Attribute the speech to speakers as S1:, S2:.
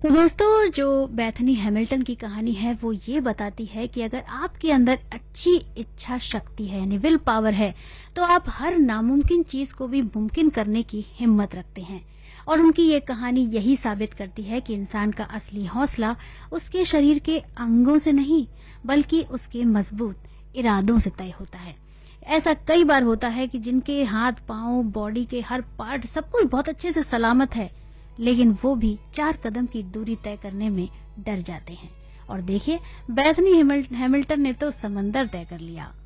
S1: तो दोस्तों, जो बेथनी हैमिल्टन की कहानी है वो ये बताती है कि अगर आपके अंदर अच्छी इच्छा शक्ति है, यानी विल पावर है, तो आप हर नामुमकिन चीज को भी मुमकिन करने की हिम्मत रखते हैं। और उनकी ये कहानी यही साबित करती है कि इंसान का असली हौसला उसके शरीर के अंगों से नहीं, बल्कि उसके मजबूत इरादों से तय होता है। ऐसा कई बार होता है कि जिनके हाथ पांव, बॉडी के हर पार्ट, सब कुछ बहुत अच्छे से सलामत है, लेकिन वो भी 4 कदम की दूरी तय करने में डर जाते हैं। और देखिए, बेथनी हैमिल्टन ने तो समंदर तय कर लिया।